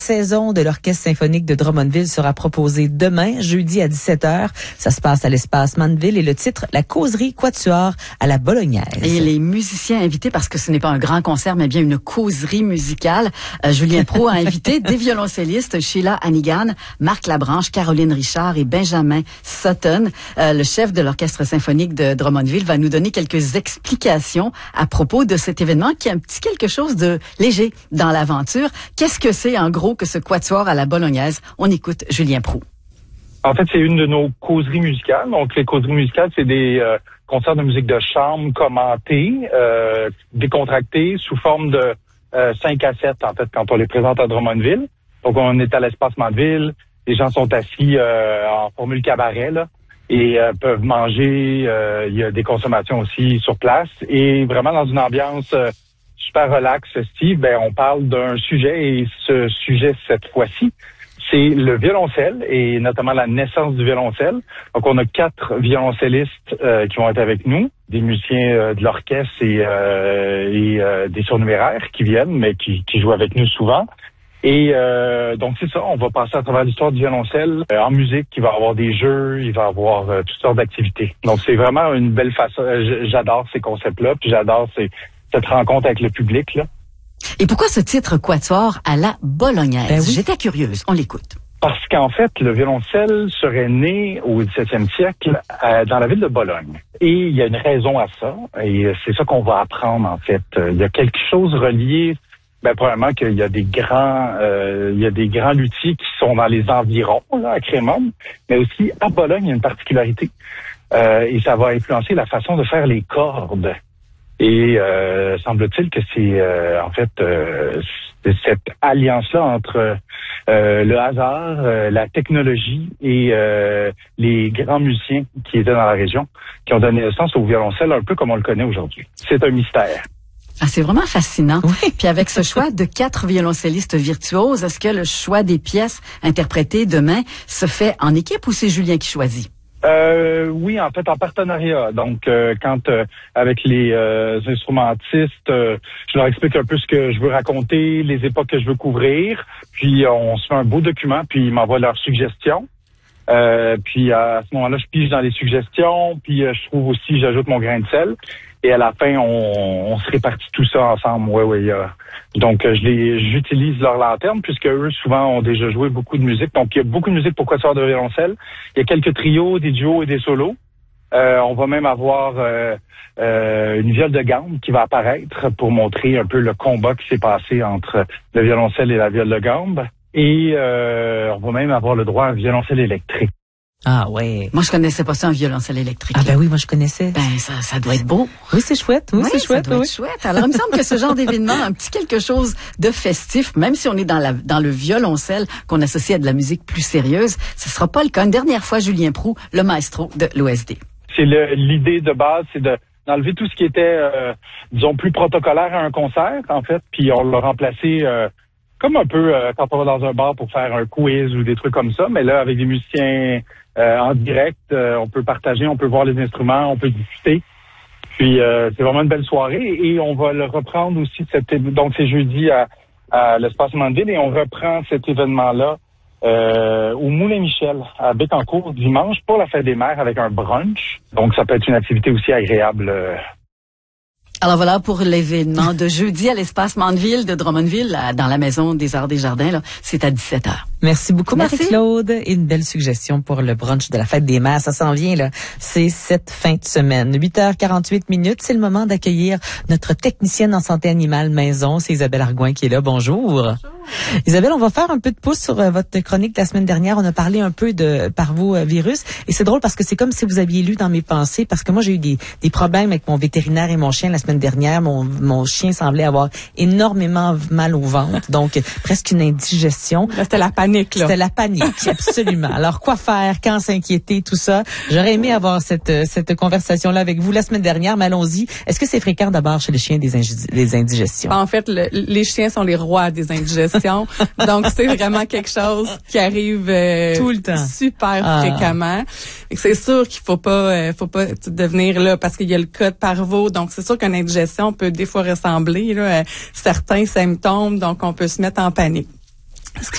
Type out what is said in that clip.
Saison de l'Orchestre symphonique de Drummondville sera proposée demain, jeudi à 17h. Ça se passe à l'espace Mandeville et le titre, La causerie quatuor à la bolognaise. Et les musiciens invités, parce que ce n'est pas un grand concert, mais bien une causerie musicale. Julien Proulx a invité des violoncellistes, Sheila Hannigan, Marc Labranche, Caroline Richard et Benjamin Sutton. Le chef de l'Orchestre symphonique de Drummondville va nous donner quelques explications à propos de cet événement qui est un petit quelque chose de léger dans l'aventure. Qu'est-ce que c'est en gros que ce quatuor à la bolognaise? On écoute Julien Proulx. En fait, c'est une de nos causeries musicales. Donc, les causeries musicales, c'est des concerts de musique de chambre commentés, décontractés, sous forme de 5 à 7, en fait, quand on les présente à Drummondville. Donc, on est à l'espace Mandeville. Les gens sont assis en formule cabaret, là, et peuvent manger. Il y a des consommations aussi sur place. Et vraiment dans une ambiance super relax, Steve, on parle d'un sujet, et ce sujet, cette fois-ci, c'est le violoncelle, et notamment la naissance du violoncelle. Donc, on a 4 violoncellistes qui vont être avec nous, des musiciens de l'orchestre et des surnuméraires qui viennent, mais qui jouent avec nous souvent. Et donc, c'est ça, on va passer à travers l'histoire du violoncelle en musique. Il va y avoir des jeux, il va y avoir toutes sortes d'activités. Donc, c'est vraiment une belle façon. J'adore ces concepts-là, puis j'adore cette rencontre avec le public, là. Et pourquoi ce titre quatuor à la bolognaise? Oui. J'étais curieuse. On l'écoute. Parce qu'en fait, le violoncelle serait né au 17e siècle dans la ville de Bologne. Et il y a une raison à ça, et c'est ça qu'on va apprendre, en fait. Il y a quelque chose relié, probablement qu'il y a des grands luthiers qui sont dans les environs, là, à Crémone, mais aussi à Bologne, il y a une particularité. Et ça va influencer la façon de faire les cordes. Et semble-t-il que c'est c'est cette alliance-là entre le hasard, la technologie et les grands musiciens qui étaient dans la région, qui ont donné naissance au violoncelle un peu comme on le connaît aujourd'hui. C'est un mystère. Ah, c'est vraiment fascinant. Oui. Puis avec ce choix de 4 violoncellistes virtuoses, est-ce que le choix des pièces interprétées demain se fait en équipe ou c'est Julien qui choisit? Oui, en fait, en partenariat. Donc, quand avec les instrumentistes, je leur explique un peu ce que je veux raconter, les époques que je veux couvrir, puis on se fait un beau document, puis ils m'envoient leurs suggestions. Puis à ce moment-là, je pige dans les suggestions, puis je trouve aussi, j'ajoute mon grain de sel. Et à la fin, on se répartit tout ça ensemble. Oui. Donc, j'utilise leur lanterne, puisque eux, souvent, ont déjà joué beaucoup de musique. Donc, il y a beaucoup de musique pour quatuor de violoncelle. Il y a quelques trios, des duos et des solos. On va même avoir une viole de gambe qui va apparaître pour montrer un peu le combat qui s'est passé entre le violoncelle et la viole de gambe. Et on va même avoir le droit à un violoncelle électrique. Ah ouais. Moi, je connaissais pas ça, un violoncelle électrique. Ah oui, moi je connaissais. Ça doit être beau. Oui, c'est chouette. Oui, c'est chouette. Ça doit être chouette. Alors, il me semble que ce genre d'événement, un petit quelque chose de festif, même si on est dans le violoncelle qu'on associe à de la musique plus sérieuse, ce sera pas le cas. Une dernière fois, Julien Proulx, le maestro de l'OSD. C'est l'idée de base, c'est d'enlever tout ce qui était, disons, plus protocolaire à un concert, en fait, puis on l'a remplacé comme un peu quand on va dans un bar pour faire un quiz ou des trucs comme ça, mais là, avec des musiciens en direct, on peut partager, on peut voir les instruments, on peut discuter. Puis c'est vraiment une belle soirée et on va le reprendre aussi, donc c'est jeudi à l'espace Mandeville, et on reprend cet événement-là au Moulin Michel, à Bécancour, dimanche, pour la fête des mères avec un brunch. Donc ça peut être une activité aussi agréable. Alors voilà pour l'événement de jeudi à l'espace Mandeville de Drummondville, dans la Maison des Arts des Jardins. Là, c'est à 17h. Merci beaucoup, Merci. Marie-Claude. Et une belle suggestion pour le brunch de la fête des mères. Ça s'en vient, là. C'est cette fin de semaine. 8h48. C'est le moment d'accueillir notre technicienne en santé animale maison. C'est Isabelle Argouin qui est là. Bonjour. Bonjour. Isabelle, on va faire un peu de pouce sur votre chronique de la semaine dernière. On a parlé un peu de parvovirus. Et c'est drôle parce que c'est comme si vous aviez lu dans mes pensées, parce que moi, j'ai eu des problèmes avec mon vétérinaire et mon chien la semaine dernière. Mon chien semblait avoir énormément mal au ventre. Donc, presque une indigestion. Là, c'était la panique, là. C'était la panique, absolument. Alors, quoi faire, quand s'inquiéter, tout ça. J'aurais aimé avoir cette conversation-là avec vous la semaine dernière, mais allons-y. Est-ce que c'est fréquent d'abord chez les chiens des indigestions? En fait, les chiens sont les rois des indigestions. Donc, c'est vraiment quelque chose qui arrive tout le temps, super fréquemment. Et c'est sûr qu'il faut pas devenir là parce qu'il y a le cas de parvo. Donc, c'est sûr qu'une indigestion peut des fois ressembler là, à certains symptômes. Donc, on peut se mettre en panique. ce qu'il